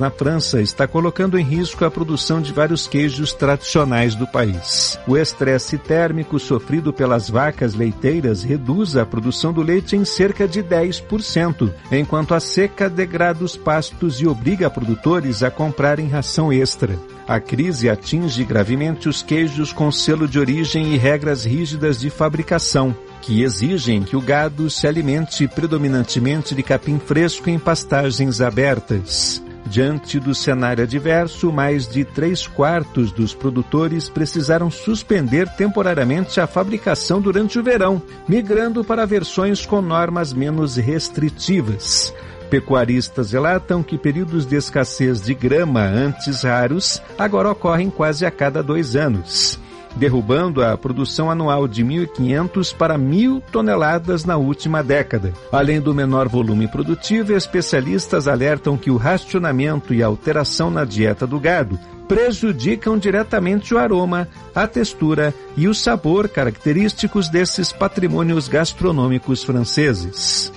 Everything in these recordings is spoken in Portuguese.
na França está colocando em risco a produção de vários queijos tradicionais do país. O estresse térmico sofrido pelas vacas leiteiras reduz a produção do leite em cerca de 10%, enquanto a seca degrada os pastos e obriga produtores a comprarem ração extra. A crise atinge gravemente os queijos com selo de origem e regras rígidas de fabricação, que exigem que o gado se alimente predominantemente de capim fresco em pastagens abertas. Diante do cenário adverso, mais de 3/4 dos produtores precisaram suspender temporariamente a fabricação durante o verão, migrando para versões com normas menos restritivas. Pecuaristas relatam que períodos de escassez de grama, antes raros, agora ocorrem quase a cada 2 anos, derrubando a produção anual de 1.500 para 1.000 toneladas na última década. Além do menor volume produtivo, especialistas alertam que o racionamento e a alteração na dieta do gado prejudicam diretamente o aroma, a textura e o sabor característicos desses patrimônios gastronômicos franceses.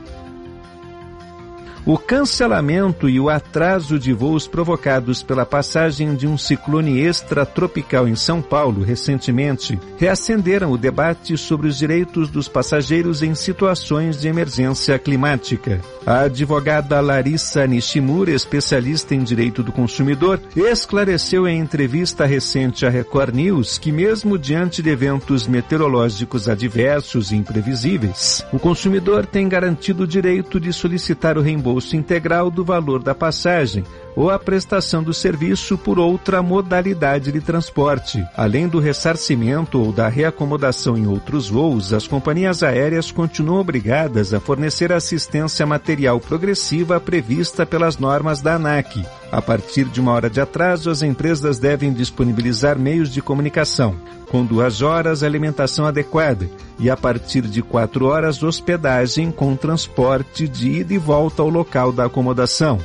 O cancelamento e o atraso de voos provocados pela passagem de um ciclone extratropical em São Paulo recentemente reacenderam o debate sobre os direitos dos passageiros em situações de emergência climática. A advogada Larissa Nishimura, especialista em direito do consumidor, esclareceu em entrevista recente à Record News que mesmo diante de eventos meteorológicos adversos e imprevisíveis, o consumidor tem garantido o direito de solicitar o reembolso integral do valor da passagem ou a prestação do serviço por outra modalidade de transporte. Além do ressarcimento ou da reacomodação em outros voos, as companhias aéreas continuam obrigadas a fornecer assistência material progressiva prevista pelas normas da ANAC. A partir de 1 hora de atraso, as empresas devem disponibilizar meios de comunicação, com 2 horas alimentação adequada e a partir de 4 horas hospedagem com transporte de ida e volta ao local da acomodação.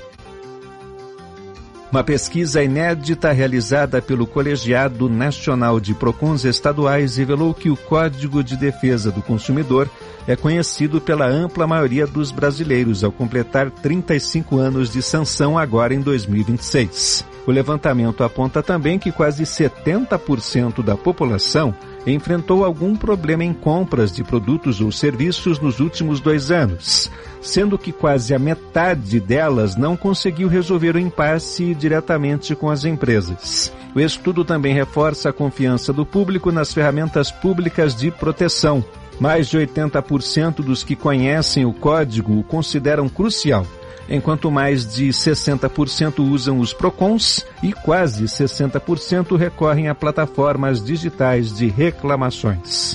Uma pesquisa inédita realizada pelo Colegiado Nacional de PROCONs estaduais revelou que o Código de Defesa do Consumidor é conhecido pela ampla maioria dos brasileiros ao completar 35 anos de sanção agora em 2026. O levantamento aponta também que quase 70% da população enfrentou algum problema em compras de produtos ou serviços nos últimos 2 anos, sendo que quase a metade delas não conseguiu resolver o impasse diretamente com as empresas. O estudo também reforça a confiança do público nas ferramentas públicas de proteção. Mais de 80% dos que conhecem o código o consideram crucial, enquanto mais de 60% usam os PROCONs e quase 60% recorrem a plataformas digitais de reclamações.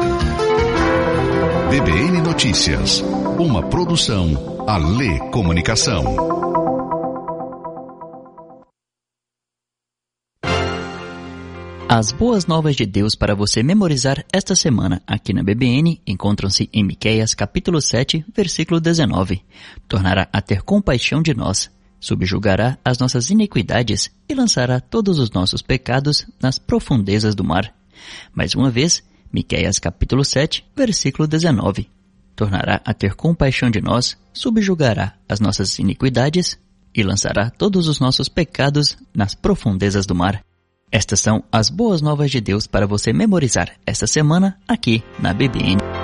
BBN Notícias, uma produção Alê Comunicação. As boas novas de Deus para você memorizar esta semana aqui na BBN encontram-se em Miqueias capítulo 7, versículo 19. Tornará a ter compaixão de nós, subjugará as nossas iniquidades e lançará todos os nossos pecados nas profundezas do mar. Mais uma vez, Miqueias capítulo 7, versículo 19. Tornará a ter compaixão de nós, subjugará as nossas iniquidades e lançará todos os nossos pecados nas profundezas do mar. Estas são as boas novas de Deus para você memorizar esta semana aqui na BBN.